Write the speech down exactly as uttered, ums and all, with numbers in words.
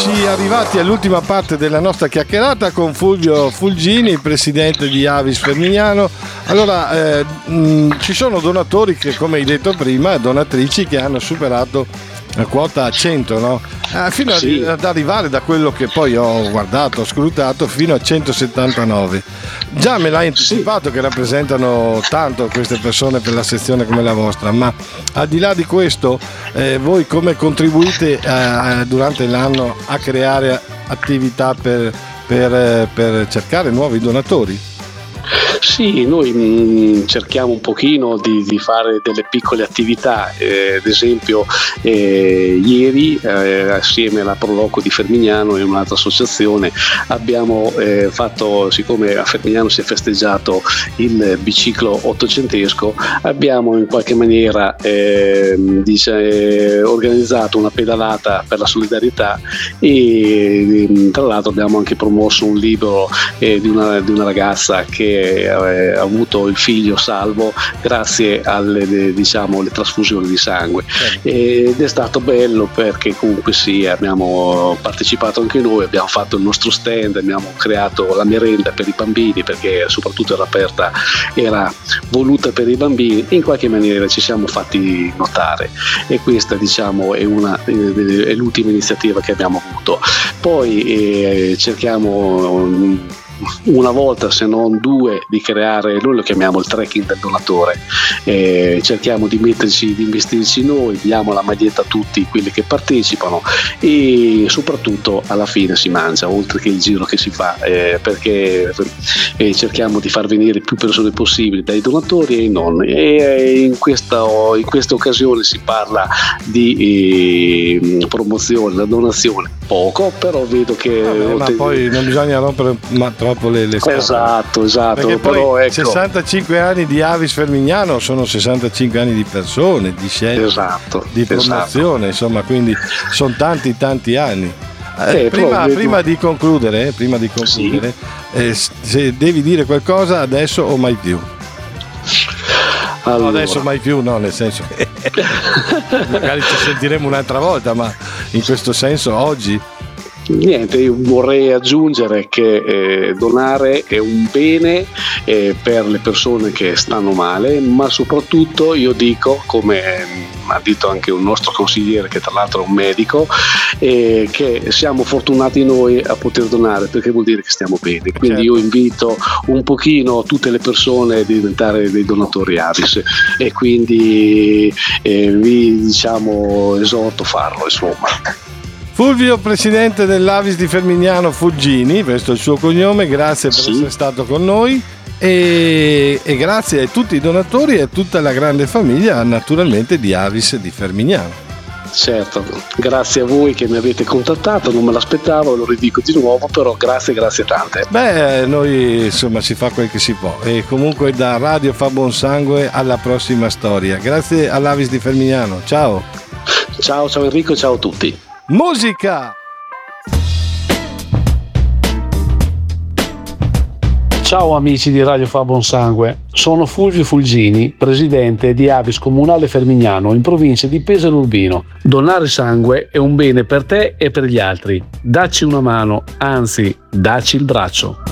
Eccoci arrivati all'ultima parte della nostra chiacchierata con Fulvio Fulgini, presidente di Avis Fermignano. Allora, eh, mh, ci sono donatori che, come hai detto prima, donatrici che hanno superato la quota cento, no? Eh, fino sì. ad arrivare, da quello che poi ho guardato, ho scrutato, fino a centosettantanove. Già me l'hai anticipato sì. che rappresentano tanto queste persone per la sezione come la vostra, ma al di là di questo, eh, voi come contribuite eh, durante l'anno a creare attività per, per, per cercare nuovi donatori? Sì, noi mh, cerchiamo un pochino di, di fare delle piccole attività, eh, ad esempio eh, ieri eh, assieme alla Proloco di Fermignano e un'altra associazione abbiamo eh, fatto, siccome a Fermignano si è festeggiato il biciclo ottocentesco, abbiamo in qualche maniera eh, dice, organizzato una pedalata per la solidarietà e tra l'altro abbiamo anche promosso un libro eh, di, una, di una ragazza che ha avuto il figlio salvo grazie alle, diciamo, alle trasfusioni di sangue, ed è stato bello perché comunque sì, abbiamo partecipato anche noi, abbiamo fatto il nostro stand, abbiamo creato la merenda per i bambini perché soprattutto era aperta, era voluta per i bambini, in qualche maniera ci siamo fatti notare e questa diciamo è, una, è l'ultima iniziativa che abbiamo avuto. Poi eh, cerchiamo una volta se non due di creare, noi lo chiamiamo il trekking del donatore, eh, cerchiamo di metterci, di investirci noi, diamo la maglietta a tutti quelli che partecipano e soprattutto alla fine si mangia oltre che il giro che si fa, eh, perché eh, cerchiamo di far venire più persone possibili dai donatori e non, e in questa, in questa occasione si parla di eh, promozione, la donazione poco, però vedo che Vabbè, ma poi non bisogna rompere ma troppo le, le scatole. Esatto, esatto. Perché poi però, ecco. sessantacinque anni di Avis Fermignano sono sessantacinque anni di persone, di scelta, esatto, di promozione, esatto. Insomma, quindi sono tanti tanti anni. Eh, eh, prima, prima di concludere, prima di concludere sì. eh, se devi dire qualcosa adesso o mai più? Allora. No, adesso mai più, no, nel senso che magari ci sentiremo un'altra volta, ma in questo senso oggi. Niente, io vorrei aggiungere che eh, donare è un bene eh, per le persone che stanno male, ma soprattutto io dico, come eh, ha detto anche un nostro consigliere che tra l'altro è un medico, eh, che siamo fortunati noi a poter donare perché vuol dire che stiamo bene, quindi certo. Io invito un pochino tutte le persone a diventare dei donatori Avis e quindi eh, vi diciamo esorto a farlo, insomma. Fulvio, presidente dell'Avis di Fermignano Fulgini, questo è il suo cognome, grazie per sì. essere stato con noi e, e grazie a tutti i donatori e a tutta la grande famiglia naturalmente di Avis di Fermignano. Certo, grazie a voi che mi avete contattato, non me l'aspettavo, lo ridico di nuovo, però grazie, grazie tante. Beh, noi insomma si fa quel che si può e comunque da Radio Fa Buon Sangue alla prossima storia. Grazie all'Avis di Fermignano, ciao. Ciao, ciao Enrico, ciao a tutti. Musica! Ciao amici di Radio Fa Buon Sangue, sono Fulvio Fulgini, presidente di Avis Comunale Fermignano in provincia di Pesaro Urbino. Donare sangue è un bene per te e per gli altri. Dacci una mano, anzi, dacci il braccio.